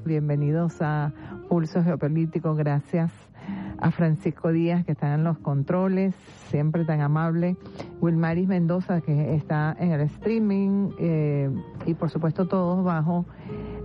Bienvenidos a Pulso Geopolítico. Gracias a Francisco Díaz, que está en los controles, siempre tan amable. Wilmaris Mendoza, que está en el streaming. Y por supuesto todos bajo